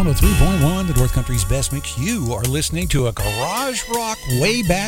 103.1, the North Country's best mix. You are listening to a garage rock way back